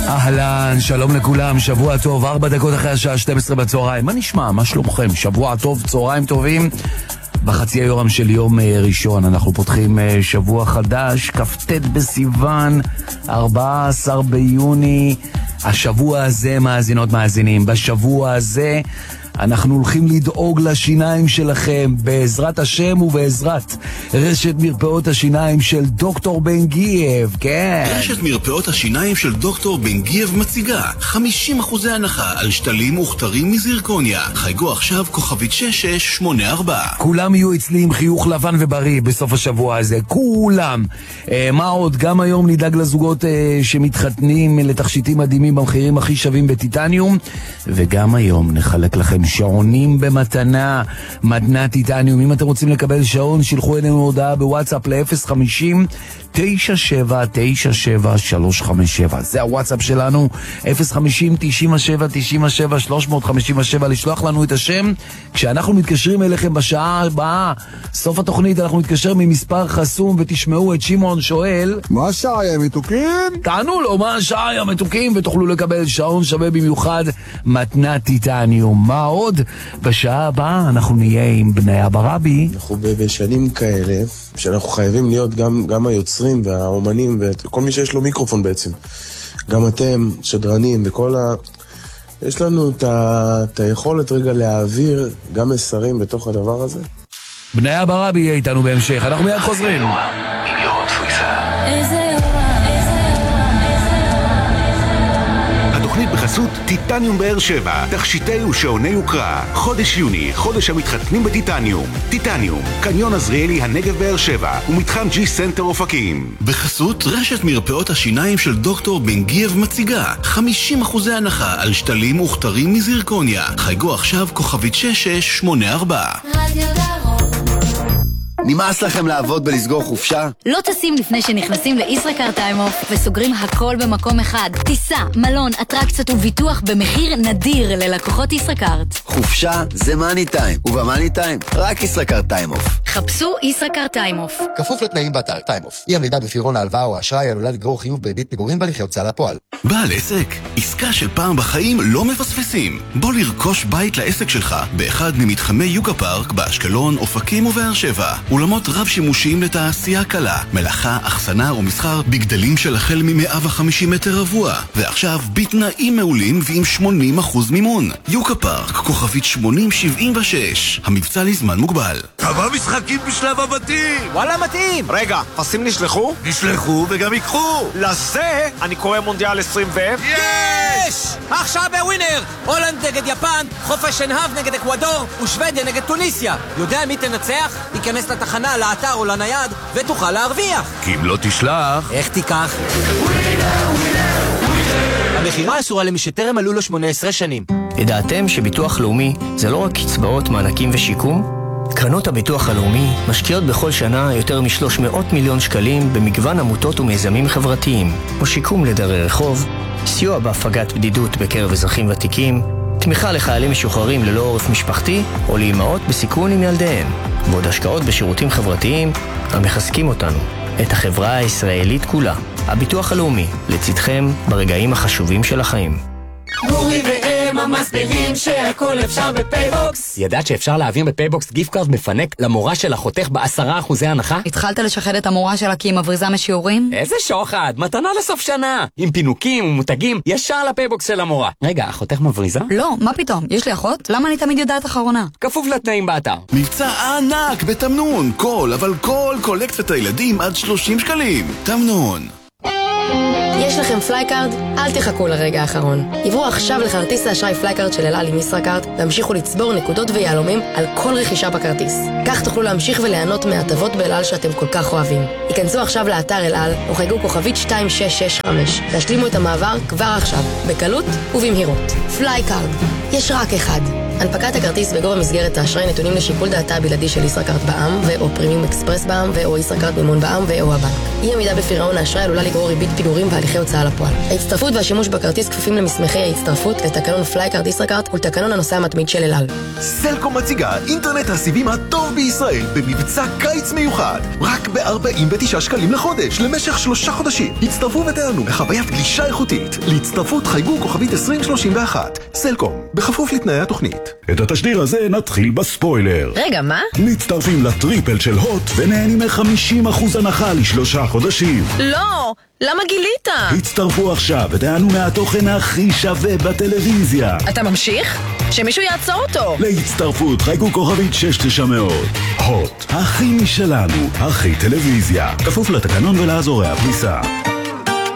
אהלן, שלום לכולם, שבוע טוב, 4 דקות אחרי השעה 12 בצהריים. מה נשמע? מה שלומכם? שבוע טוב, צהריים טובים. בחצי היום של יום ראשון אנחנו פותחים שבוע חדש, כ"ט בסיוון, 14 ביוני. השבוע הזה, מאזינות מאזינים, בשבוע הזה אנחנו הולכים לדאוג לשיניים שלכם בעזרת השם ובעזרת רשת מרפאות השיניים של דוקטור בן גייב, כן. רשת מרפאות השיניים של דוקטור בן גייב מציגה 50% הנחה על שתלים וכתרים מזירקוניה. חייגו עכשיו כוכבית 6684. כולם יהיו אצלי עם חיוך לבן ובריא בסוף השבוע הזה, כולם. מה עוד? גם היום נדאג לזוגות שמתחתנים לתכשיטים מדהימים במחירים הכי שווים בטיטניום, וגם היום נחלק לכם שעונים במתנה, מתנת טיטניום. אם אתם רוצים לקבל שעון, שילחו אלינו הודעה בוואטסאפ ל-050-9797-357. זה הוואטסאפ שלנו, 050-97-97-357. לשלוח לנו את השם. כשאנחנו מתקשרים אליכם בשעה הבאה, סוף התוכנית, אנחנו נתקשר ממספר חסום ותשמעו את שמעון שואל, מה השעה יא מתוקים? תענו לו מה השעה יא מתוקים, ותוכלו לקבל שעון שווה במיוחד, מתנת טיטניום. מה עוד? בשעה הבאה אנחנו נהיה עם בני אברבי. אנחנו בשנים כאלה שאנחנו חייבים להיות גם היוצרים והאומנים וכל מי שיש לו מיקרופון בעצם, גם אתם שדרנים וכל יש לנו את היכולת רגע להעביר גם מסרים בתוך הדבר הזה. בני אברבי יהיה איתנו בהמשך, אנחנו מיד חוזרים. התוכנית בחסות טיטניום באר שבע, תכשיטי ושעוני יוקרה. חודש יוני, חודש המתחתנים בטיטניום. טיטניום, קניון עזריאלי הנגב באר שבע ומתחם ג'י סנטר אופקים. בחסות רשת מרפאות השיניים של דוקטור בן גייב מציגה 50% הנחה על שתלים וכתרים מזירקוניה. חייגו עכשיו כוכבית 6684. נמאס לכם לעבוד ולסגור חופשה? לא טסים לפני שנכנסים לישראכרט טיים אוף וסוגרים הכל במקום אחד. טיסה, מלון, אטרקציות וביטוח במחיר נדיר ללקוחות ישראכרט. חופשה זה מאני טיים, ובמאני טיים רק ישראכרט טיים אוף. חפשו ישראכרט טיים אוף. כפוף לתנאים באתר טיים אוף. אי עמידה בפירעון ההלוואה או האשראי עלולה לגרור חיוב בריבית פיגורים בהליכי הוצאה לפועל. בעל עסק, עסקה של פעם בחיים לא מפספסים. בוא לרכוש בית לעסק שלך באחד ממתחמי יוקה פארק באשקלון, אופקים ובאר שבע. אולמות רב שימושיים לתעשייה קלה, מלאכה, אחסנה ומסחר בגדלים של החל מ-150 מטר רבוע, ועכשיו בתנאים מעולים ועם 80% מימון. יוקה פארק, כוכבית 8076. המבצע לזמן מוגבל. כמה משחקים בשלב הבתים? וואלה מתאים. רגע, פסים נשלחו? נשלחו וגם ייקחו. לזה אני קורא מונדיאל 20 יש! עכשיו בווינר! הולנד נגד יפן, חופש שנהב נגד אקוודור ושוודיה נגד טוניסיה. יודע מי תנצח? ייכנס לתחנה, לאתר או לנייד ותוכל להרוויח. כי אם לא תשלח... איך תיקח? המחירה אסורה למי שטרם מלאו לו 18 שנים. ידעתם שביטוח לאומי זה לא רק קצבאות, מענקים ושיקום? קרנות הביטוח הלאומי משקיעות בכל שנה יותר מ-300 מיליון שקלים במגוון עמותות ומיזמים חברתיים, כמו שיקום לדרי רחוב, סיוע בהפגת בדידות בקרב אזרחים ותיקים, תמיכה לחיילים משוחררים ללא עורף משפחתי או לאימהות בסיכון עם ילדיהן, ועוד השקעות בשירותים חברתיים המחזקים אותנו, את החברה הישראלית כולה. הביטוח הלאומי, לצדכם ברגעים החשובים של החיים. גורי והם המסבירים שהכל אפשר בפייבוקס. ידעת שאפשר להעביר בפייבוקס גיפט קארד מפנק למורה של החותך ב10% הנחה? התחלת לשחד את המורה שלה כי היא מבריזה משיעורים? איזה שוחד, מתנה לסוף שנה, עם פינוקים ומותגים ישר לפייבוקס של המורה. רגע, החותך מבריזה? לא, מה פתאום, יש לי אחות? למה אני תמיד יודעת אחרונה? כפוף לתנאים באתר. מבצע ענק בתמנון, כל קולקציית הילדים עד 30 שקלים. תמנון. יש לכם פלייקארד? אל תחכו לרגע האחרון. עברו עכשיו לכרטיס האשראי פלייקארד של אל על עם ישראכרט והמשיכו לצבור נקודות ויהלומים על כל רכישה בכרטיס. כך תוכלו להמשיך וליהנות מהטבות באל על שאתם כל כך אוהבים. היכנסו עכשיו לאתר אל על או חייגו כוכבית 2665 והשלימו את המעבר כבר עכשיו, בקלות ובמהירות. פלייקארד, יש רק אחד. הנפקת הכרטיס בגובה מסגרת האשראי נתונים לשיקול דעתה הבלעדי של ישראכרט בע"מ ו/או פרימיום אקספרס בע"מ ו/או ישראכרט מימון בע"מ ו/או הבנק. אי עמידה בפירעון האשראי עלולה לגרור ריבית פיגורים והליכי הוצאה לפועל. ההצטרפות והשימוש בכרטיס כפופים למסמכי ההצטרפות, לתקנון פלייקארד ישראכרט ולתקנון הנוסע המתמיד של אל על. סלקום מציגה אינטרנט הסיבים הטוב בישראל במבצע קיץ מיוחד, רק ב-49 שקלים לחודש למשך 3 חודשים. הצטרפו ותענו בחוויית גלישה איכותית. להצטרפות חייגו כוכבית 2031. סלקום, בכפוף לתנאי התוכנית. את התשדיר הזה נתחיל בספוילר. רגע, מה? מצטרפים לטריפל של הוט ונהנים מ-50% הנחה ל3 חודשים. לא! למה גילית? הצטרפו עכשיו ותענו מהתוכן הכי שווה בטלוויזיה. אתה ממשיך? שמישהו יעצור אותו. להצטרפות חייגו כוכבית 6900. הוט, הכי משלנו, הכי טלוויזיה. כפוף לתקנון ולאזורי הפריסה.